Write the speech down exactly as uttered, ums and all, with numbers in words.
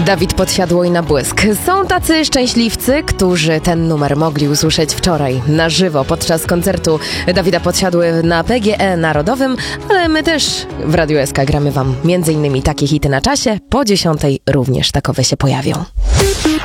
Dawid Podsiadło i Na błysk. Są tacy szczęśliwcy, którzy ten numer mogli usłyszeć wczoraj na żywo podczas koncertu Dawida Podsiadły na P G E Narodowym, ale my też w Radiu S K gramy wam między innymi takie hity na czasie. Po dziesiątej również takowe się pojawią.